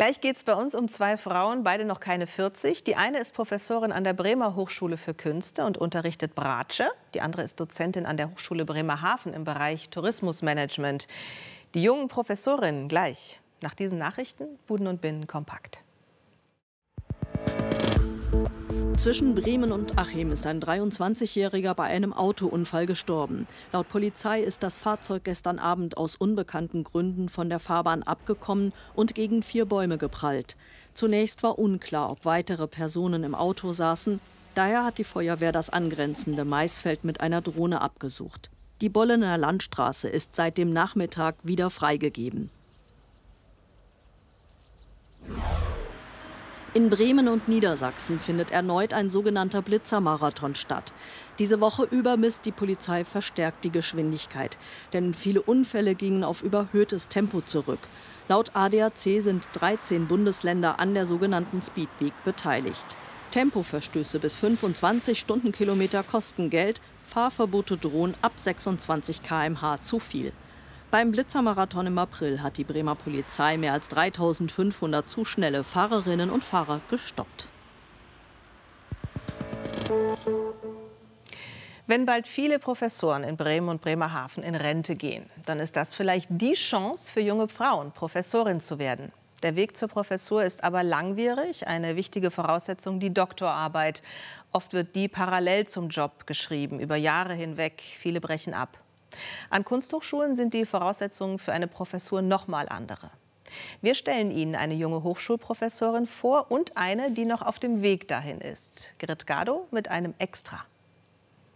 Gleich geht es bei uns um zwei Frauen, beide noch keine 40. Die eine ist Professorin an der Bremer Hochschule für Künste und unterrichtet Bratsche. Die andere ist Dozentin an der Hochschule Bremerhaven im Bereich Tourismusmanagement. Die jungen Professorinnen gleich. Nach diesen Nachrichten Buden und Binnen kompakt. Zwischen Bremen und Achim ist ein 23-Jähriger bei einem Autounfall gestorben. Laut Polizei ist das Fahrzeug gestern Abend aus unbekannten Gründen von der Fahrbahn abgekommen und gegen 4 Bäume geprallt. Zunächst war unklar, ob weitere Personen im Auto saßen. Daher hat die Feuerwehr das angrenzende Maisfeld mit einer Drohne abgesucht. Die Bollener Landstraße ist seit dem Nachmittag wieder freigegeben. In Bremen und Niedersachsen findet erneut ein sogenannter Blitzermarathon statt. Diese Woche über misst die Polizei verstärkt die Geschwindigkeit. Denn viele Unfälle gingen auf überhöhtes Tempo zurück. Laut ADAC sind 13 Bundesländer an der sogenannten Speedweek beteiligt. Tempoverstöße bis 25 Stundenkilometer kosten Geld, Fahrverbote drohen ab 26 km/h zu viel. Beim Blitzermarathon im April hat die Bremer Polizei mehr als 3.500 zu schnelle Fahrerinnen und Fahrer gestoppt. Wenn bald viele Professoren in Bremen und Bremerhaven in Rente gehen, dann ist das vielleicht die Chance für junge Frauen, Professorin zu werden. Der Weg zur Professur ist aber langwierig, eine wichtige Voraussetzung die Doktorarbeit. Oft wird die parallel zum Job geschrieben, über Jahre hinweg. Viele brechen ab. An Kunsthochschulen sind die Voraussetzungen für eine Professur noch mal andere. Wir stellen Ihnen eine junge Hochschulprofessorin vor und eine, die noch auf dem Weg dahin ist. Grit Gado mit einem Extra.